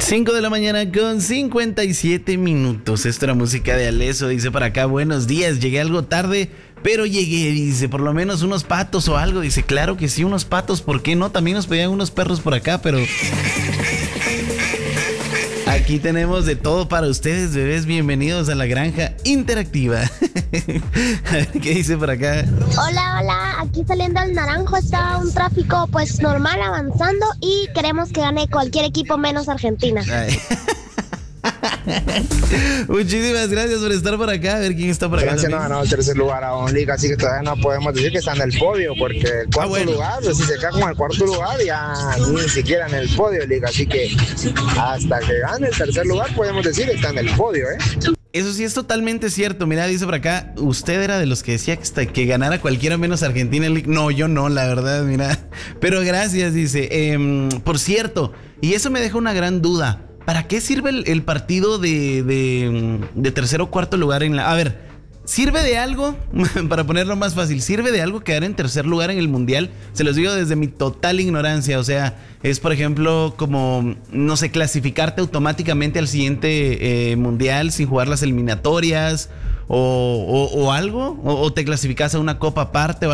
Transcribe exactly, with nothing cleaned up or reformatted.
cinco de la mañana con cincuenta y siete minutos. Esto era música de Alesso. Dice para acá, buenos días, llegué algo tarde, pero llegué, dice, por lo menos unos patos o algo. Dice, claro que sí, unos patos, ¿por qué no? También nos pedían unos perros por acá, pero... Aquí tenemos de todo para ustedes, bebés. Bienvenidos a la granja interactiva. A ver qué dice por acá. Hola, hola. Aquí saliendo al Naranjo está un tráfico pues normal avanzando y queremos que gane cualquier equipo menos Argentina. Ay. Muchísimas gracias por estar por acá. A ver quién está por acá. Francia no ha ganado el tercer lugar a un liga, así que todavía no podemos decir que está en el podio, porque el cuarto ah, bueno. lugar, pues, si se cae con el cuarto lugar, ya ni siquiera en el podio, liga. Así que hasta que gane el tercer lugar, podemos decir que está en el podio, ¿eh? Eso sí es totalmente cierto. Mira, dice por acá, usted era de los que decía que, hasta que ganara cualquiera menos Argentina. No, yo no, la verdad, mira. Pero gracias, dice. Eh, por cierto, y eso me deja una gran duda. ¿Para qué sirve el, el partido de, de, de tercer o cuarto lugar en la... A ver, ¿sirve de algo? Para ponerlo más fácil, ¿sirve de algo quedar en tercer lugar en el mundial? Se los digo desde mi total ignorancia. O sea, es por ejemplo como, no sé, clasificarte automáticamente al siguiente eh, mundial sin jugar las eliminatorias o, o, o algo. O, o te clasificas a una copa aparte.